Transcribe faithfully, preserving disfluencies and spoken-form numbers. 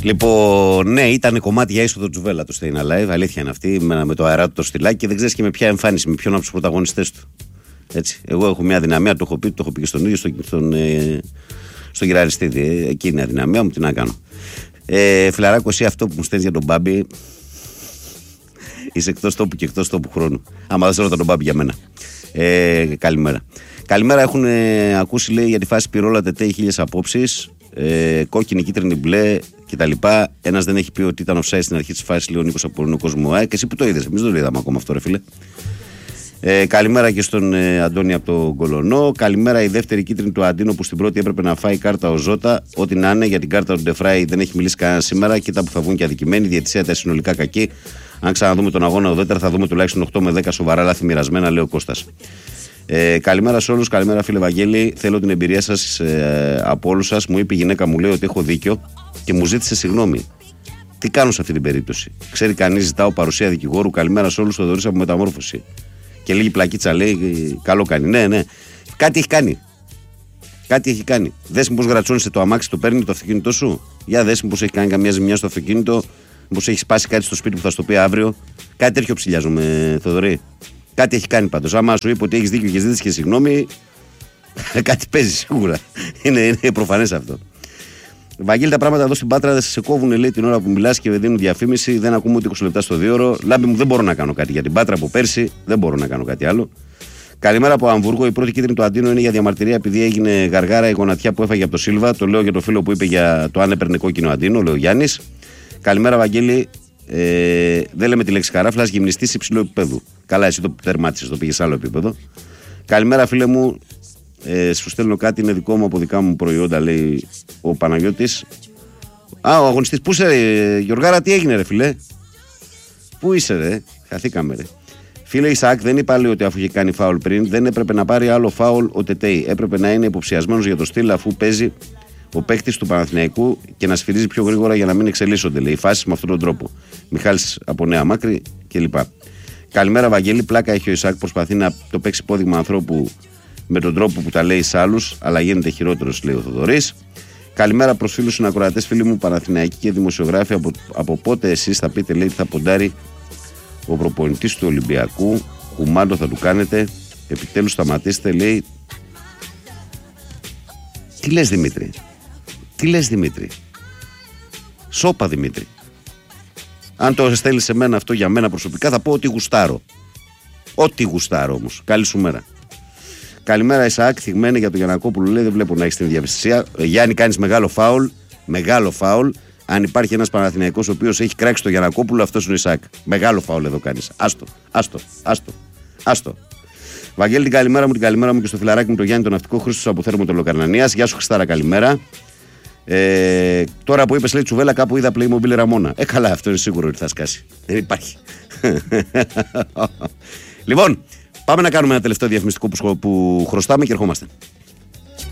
Λοιπόν, ναι, ήταν κομμάτι για είσοδο Τζουβέλα το Staying Alive. Αλήθεια είναι αυτή, με, με το αεράτο το στυλάκι και δεν ξέρει και με ποια εμφάνιση, με ποιον από του πρωταγωνιστές του. Έτσι. Εγώ έχω μια αδυναμία, το έχω πει, το έχω πει και στον ίδιο, στον, στον, ε, στον Κυραριστίδη. Ε, εκεί είναι η αδυναμία μου, τι να κάνω. Ε, Φιλαράκο, εσύ αυτό που μου στέλνει για τον Μπάμπη, είσαι εκτός τόπου και εκτός τόπου χρόνου. Άμα δεν σε ρώτα τον Μπάμπη για μένα. Ε, καλημέρα. Καλημέρα, έχουν ε, ακούσει λέει για τη φάση Πυρόλα Τετέ χίλιες απόψεις. Ε, κόκκινη, κίτρινη, μπλε κτλ. Ένας δεν έχει πει ότι ήταν offside στην αρχή της φάσης, λέει ο Νίκος από τον κόσμο. Ε, και εσύ που το είδες, εμείς δεν το είδαμε ακόμα αυτό, ρε φίλε. Ε, καλημέρα και στον ε, Αντώνη από τον Κολονό. Καλημέρα η δεύτερη κίτρινη του Αντίνο που στην πρώτη έπρεπε να φάει κάρτα ο Ζώτα. Ό,τι να είναι για την κάρτα του Ντεφράι δεν έχει μιλήσει κανένα σήμερα. Κοίτα που θα βγουν και αδικημένοι. Η διαιτησία ήταν συνολικά κακή. Αν ξαναδούμε τον αγώνα ουδέτερα θα δούμε τουλάχιστον οκτώ με δέκα σοβαρά λάθη μοιρασμένα, λέει ο Κώστας. Ε, καλημέρα σε όλους, καλημέρα φίλε Βαγγέλη. Θέλω την εμπειρία σας ε, από όλους σας. Μου είπε η γυναίκα μου, λέει ότι έχω δίκιο και μου ζήτησε συγγνώμη. Τι κάνω σε αυτή την περίπτωση? Ξέρει κανείς, ζητάω παρουσία δικηγόρου. Καλημέρα σε όλους, Θοδωρής από Μεταμόρφωση. Και λίγη πλακίτσα λέει, καλό κάνει. Ναι, ναι. Κάτι έχει κάνει. Κάτι έχει κάνει. Δες μήπως γρατσώνησε το αμάξι, το παίρνει το αυτοκίνητό σου. Για δες μήπως έχει κάνει καμιά ζημιά στο αυτοκίνητο. Μήπως έχει σπάσει κάτι στο σπίτι που θα στο πει αύριο. Κάτι τέτοιο ψηλιάζομαι, Θοδωρή. Κάτι έχει κάνει πάντως. Άμα σου είπε ότι έχει δίκιο και ζήτησε και συγγνώμη, κάτι παίζει σίγουρα. Είναι, είναι προφανές αυτό. Βαγγέλη, τα πράγματα εδώ στην Πάτρα δεν σε κόβουν, λέει, την ώρα που μιλάς και δίνουν διαφήμιση. Δεν ακούμε ούτε είκοσι λεπτά στο δύο ώρο. Λάμπη μου, δεν μπορώ να κάνω κάτι για την Πάτρα από πέρσι. Δεν μπορώ να κάνω κάτι άλλο. Καλημέρα από Αμβούργο. Η πρώτη κίτρινη του Αντίνο είναι για διαμαρτυρία επειδή έγινε γαργάρα η γονατιά που έφαγε από το Σίλβα. Το λέω για το φίλο που είπε για το αν έπαιρνε κόκκινο Αντίνο, λέει ο Γιάννης. Καλημέρα, Βαγγέλη. Ε, δεν λέμε τη λέξη καράφλα, γυμνιστή υψηλού επίπεδου. Καλά, εσύ το τερμάτισε, το πήγε σε άλλο επίπεδο. Καλημέρα, φίλε μου. Ε, σου στέλνω κάτι, είναι δικό μου από δικά μου προϊόντα, λέει ο Παναγιώτης. Α, ο αγωνιστής. Πού είσαι, ρε, Γιωργάρα, τι έγινε, ρε φίλε? Πού είσαι, ρε? Χαθήκαμε, ρε. Φίλε Ισαάκ, δεν είπα λέει ότι αφού είχε κάνει φάουλ πριν, δεν έπρεπε να πάρει άλλο φάουλ ο Τετέι. Έπρεπε να είναι υποψιασμένος για το στυλ αφού παίζει ο παίκτης του Παναθηναϊκού και να σφυρίζει πιο γρήγορα για να μην εξελίσσονται, λέει, οι φάσεις με αυτόν τον τρόπο. Μιχάλης από Νέα Μάκρη κλπ. Καλημέρα, Βαγγέλη. Πλάκα έχει ο Ισαάκ, προσπαθεί να το παίξει υπόδειγμα ανθρώπου με τον τρόπο που τα λέει σε άλλους, αλλά γίνεται χειρότερος, λέει ο Θοδωρής. Καλημέρα προς φίλους συνακροατές, φίλοι μου Παναθηναϊκοί και δημοσιογράφοι. Από, από πότε εσείς θα πείτε, λέει, θα ποντάρει ο προπονητής του Ολυμπιακού? Κουμάντο θα του κάνετε? Επιτέλους σταματήστε, λέει. Τι λες, Δημήτρη? Τι λες, Δημήτρη? Σόπα, Δημήτρη. Αν το στέλνεις σε μένα αυτό για μένα προσωπικά, θα πω ότι γουστάρω. Ό,τι γουστάρω όμως. Καλή σου μέρα. Καλημέρα, Ισαάκ. Θυγμένη για τον Γιαννακόπουλο, λέει. Δεν βλέπω να έχεις την διαβαισθησία. Γιάννη, κάνεις μεγάλο φάουλ. Μεγάλο φάουλ. Αν υπάρχει ένας Παναθηναϊκός ο οποίος έχει κράξει τον Γιαννακόπουλο, αυτός είναι ο Ισαάκ. Μεγάλο φάουλ εδώ κάνεις. Άστο, άστο, άστο, άστο. Βαγγέλη, την καλημέρα μου, την καλημέρα μου και στο φιλαράκι μου το Γιάννη, τον ναυτικό Χρήστος από Θέρμο Τελοκαρνανίας. Γεια σου, Χριστάρα, καλημέρα. Ε, τώρα που είπες, λέει, Τσουβέλα, κάπου είδα Playmobil Ραμόνα. Ε, καλά, αυτό είναι σίγουρο ότι θα σκάσει. Δεν υπάρχει. Λοιπόν, πάμε να κάνουμε ένα τελευταίο διαφημιστικό που χρωστάμε και ερχόμαστε.